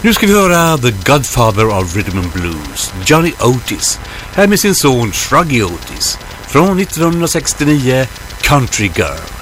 Nu ska vi höra The Godfather of Rhythm and Blues, Johnny Otis, här med sin son Shruggy Otis, från 1969, Country Girl.